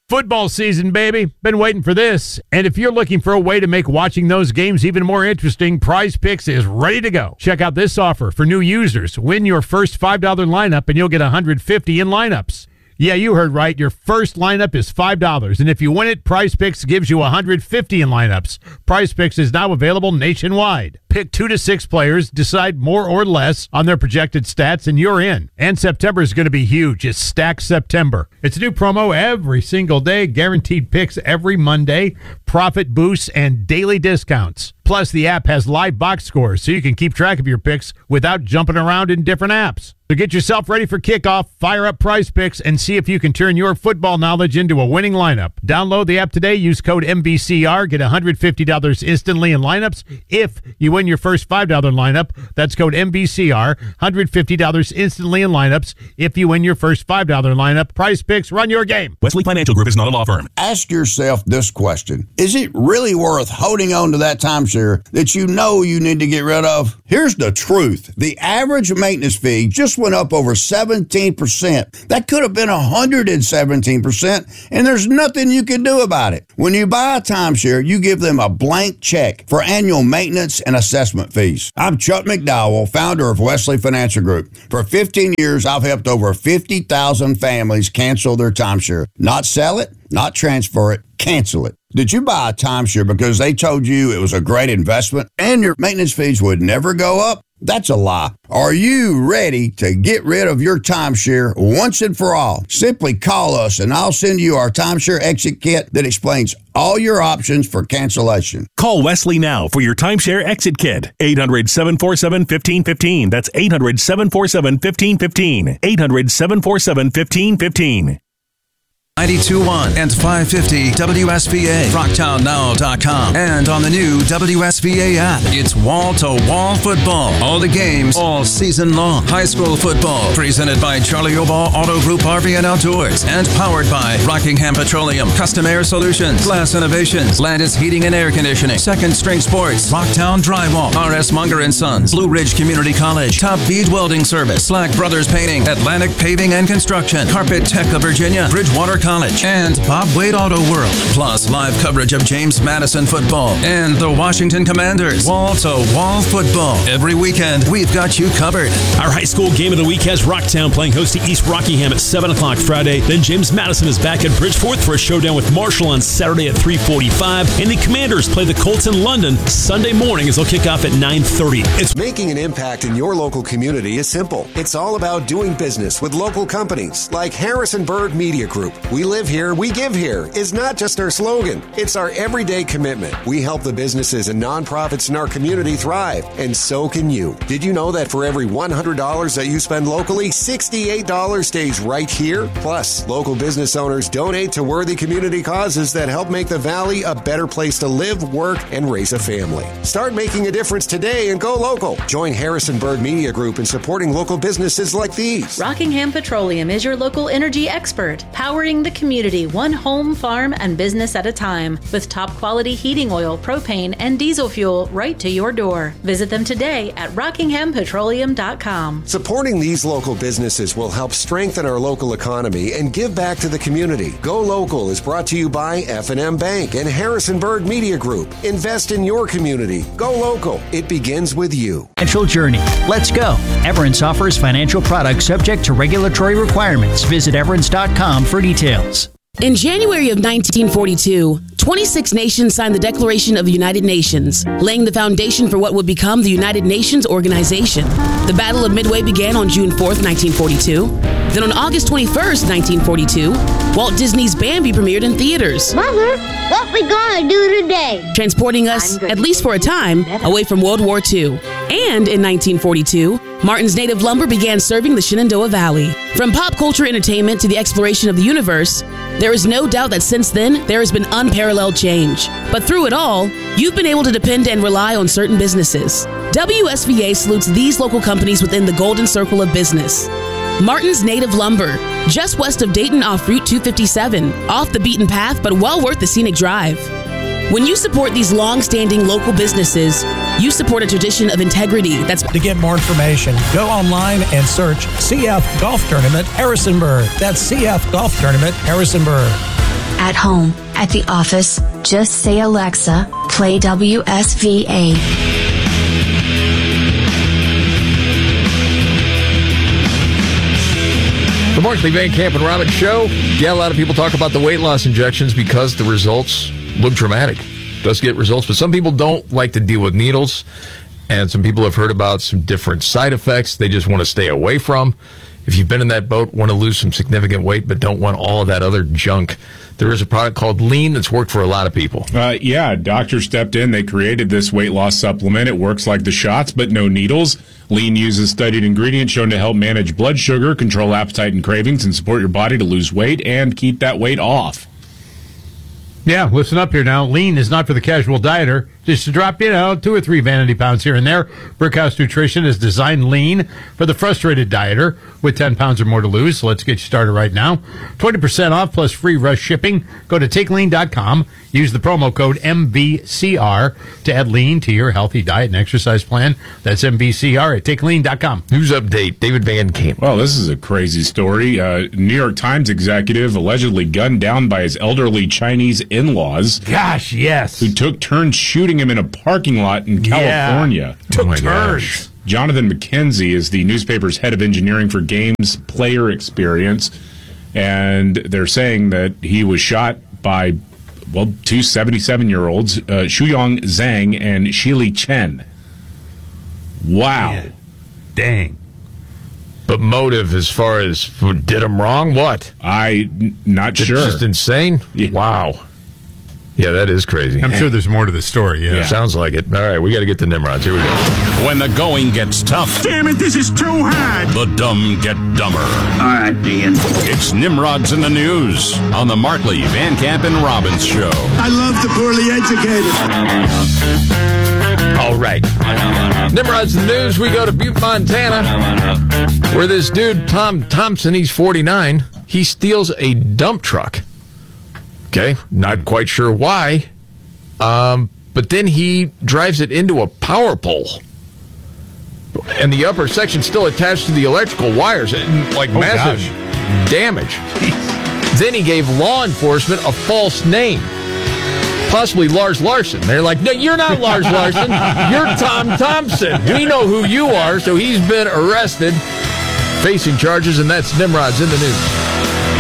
Football season, baby. Been waiting for this. And if you're looking for a way to make watching those games even more interesting, Prize Picks is ready to go. Check out this offer for new users. Win your first $5 lineup and you'll get $150 in lineups. Yeah, you heard right. Your first lineup is $5. And if you win it, Prize Picks gives you $150 in lineups. Prize Picks is now available nationwide. Pick 2 to 6 players, decide more or less on their projected stats, and you're in. And September is going to be huge. It's Stack September. It's a new promo every single day, guaranteed picks every Monday, profit boosts, and daily discounts. Plus, the app has live box scores, so you can keep track of your picks without jumping around in different apps. So get yourself ready for kickoff, fire up Prize Picks, and see if you can turn your football knowledge into a winning lineup. Download the app today, use code MVCR, get $150 instantly in lineups. If you win your first $5 lineup, that's code MVCR, $150 instantly in lineups. If you win your first $5 lineup, Prize Picks, run your game. Wesley Financial Group is not a law firm. Ask yourself this question. Is it really worth holding on to that timeshare that you know you need to get rid of? Here's the truth. The average maintenance fee just went up over 17%. That could have been 117%, and there's nothing you can do about it. When you buy a timeshare, you give them a blank check for annual maintenance and assessment fees. I'm Chuck McDowell, founder of Wesley Financial Group. For 15 years, I've helped over 50,000 families cancel their timeshare. Not sell it, not transfer it, cancel it. Did you buy a timeshare because they told you it was a great investment and your maintenance fees would never go up? That's a lie. Are you ready to get rid of your timeshare once and for all? Simply call us and I'll send you our timeshare exit kit that explains all your options for cancellation. Call Wesley now for your timeshare exit kit. 800-747-1515. That's 800-747-1515. 800-747-1515. 92.1 and 550 WSVA, RocktownNow.com, and on the new WSVA app. It's wall-to-wall football. All the games, all season long. High school football, presented by Charlie Obaugh Auto Group RV and Outdoors, and powered by Rockingham Petroleum, Custom Air Solutions, Glass Innovations, Landis Heating and Air Conditioning, Second String Sports, Rocktown Drywall, R.S. Munger & Sons, Blue Ridge Community College, Top Bead Welding Service, Slack Brothers Painting, Atlantic Paving and Construction, Carpet Tech of Virginia, Bridgewater College, and Bob Wade Auto World. Plus live coverage of James Madison football and the Washington Commanders. Wall-to-wall football. Every weekend, we've got you covered. Our high school game of the week has Rocktown playing host to East Rockingham at 7 o'clock Friday. Then James Madison is back at Bridgeforth for a showdown with Marshall on Saturday at 3:45. And the Commanders play the Colts in London Sunday morning as they'll kick off at 9:30. It's making an impact in your local community is simple. It's all about doing business with local companies like Harrisonburg Media Group. We live here, we give here is not just our slogan. It's our everyday commitment. We help the businesses and nonprofits in our community thrive, and so can you. Did you know that for every $100 that you spend locally, $68 stays right here? Plus, local business owners donate to worthy community causes that help make the Valley a better place to live, work, and raise a family. Start making a difference today and go local. Join Harrisonburg Media Group in supporting local businesses like these. Rockingham Petroleum is your local energy expert, powering the community one home, farm, and business at a time with top quality heating oil, propane, and diesel fuel right to your door. Visit them today at rockinghampetroleum.com. Supporting these local businesses will help strengthen our local economy and give back to the community. Go Local is brought to you by F&M Bank and Harrisonburg Media Group. Invest in your community. Go local. It begins with you. Financial journey. Let's go. Everence offers financial products subject to regulatory requirements. Visit Everence.com for details. In January of 1942, 26 nations signed the Declaration of the United Nations, laying the foundation for what would become the United Nations Organization. The Battle of Midway began on June 4th, 1942. Then on August 21st, 1942, Walt Disney's Bambi premiered in theaters. Mother, what we gonna do today? Transporting us, at least for a time, away from World War II. And in 1942, Martin's Native Lumber began serving the Shenandoah Valley. From pop culture entertainment to the exploration of the universe, there is no doubt that since then, there has been unparalleled change. But through it all, you've been able to depend and rely on certain businesses. WSVA salutes these local companies within the golden circle of business. Martin's Native Lumber, just west of Dayton off Route 257, off the beaten path, but well worth the scenic drive. When you support these long-standing local businesses, you support a tradition of integrity that's... To get more information, go online and search CF Golf Tournament Harrisonburg. That's CF Golf Tournament Harrisonburg. At home, at the office, just say, Alexa, play WSVA. The Markley, Van Camp, and Robbins Show. Yeah, a lot of people talk about the weight loss injections because the results look dramatic. Does get results, but some people don't like to deal with needles, and some people have heard about some different side effects they just want to stay away from. If you've been in that boat, want to lose some significant weight, but don't want all of that other junk, there is a product called Lean that's worked for a lot of people. Yeah, doctors stepped in. They created this weight loss supplement. It works like the shots, but no needles. Lean uses studied ingredients shown to help manage blood sugar, control appetite and cravings, and support your body to lose weight and keep that weight off. Yeah, listen up here now. Lean is not for the casual dieter. Just to drop, 2 or 3 vanity pounds here and there. Brickhouse Nutrition has designed Lean for the frustrated dieter with 10 pounds or more to lose. So let's get you started right now. 20% off plus free rush shipping. Go to TakeLean.com. Use the promo code MVCR to add Lean to your healthy diet and exercise plan. That's MVCR at TakeLean.com. News update, David Van Camp. Well, this is a crazy story. New York Times executive allegedly gunned down by his elderly Chinese in-laws. Gosh, yes. Who took turns shooting him in a parking lot in California. Yeah, took turns. Jonathan McKenzie is the newspaper's head of engineering for games player experience, and they're saying that he was shot by, two 77-year-olds, Shuyong Zhang and Shili Chen. Wow. Yeah. Dang. But motive as far as did him wrong? What? Not sure. Just insane? Yeah. Wow. Yeah, that is crazy. I'm sure there's more to the story. Yeah. Sounds like it. All right, we got to get to Nimrods. Here we go. When the going gets tough. Damn it, this is too hard. The dumb get dumber. All right, Dean. It's Nimrods in the News on the Markley, Van Camp, and Robbins Show. I love the poorly educated. All right. Nimrods in the News, we go to Butte, Montana, where this dude, Tom Thompson, he's 49, he steals a dump truck. Okay, not quite sure why, but then he drives it into a power pole. And the upper section still attached to the electrical wires, massive damage. Jeez. Then he gave law enforcement a false name, possibly Lars Larson. They're like, no, you're not Lars Larson. You're Tom Thompson. We know who you are, so he's been arrested, facing charges, and that's Nimrods in the News.